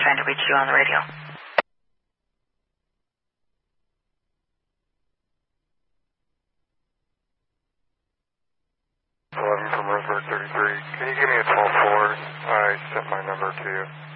trying to reach you on the radio. 11 from Roseburg 33. Can you give me a 12-4? I sent my number to you.